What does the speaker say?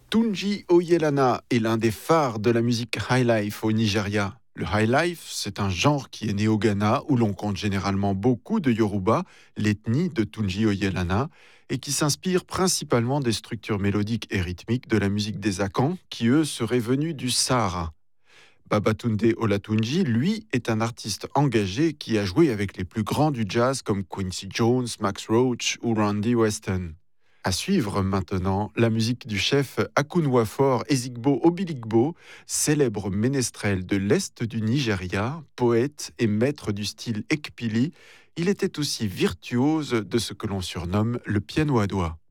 Tunji Oyelana est l'un des phares de la musique highlife au Nigeria. Le highlife, c'est un genre qui est né au Ghana où l'on compte généralement beaucoup de Yoruba, l'ethnie de Tunji Oyelana, et qui s'inspire principalement des structures mélodiques et rythmiques de la musique des Akans, qui eux seraient venus du Sahara. Babatunde Olatunji, lui, est un artiste engagé qui a joué avec les plus grands du jazz comme Quincy Jones, Max Roach ou Randy Weston. À suivre maintenant la musique du chef Akunwafor Ezigbo Obiligbo, célèbre ménestrel de l'Est du Nigeria, poète et maître du style Ekpili. Il était aussi virtuose de ce que l'on surnomme le piano à doigt.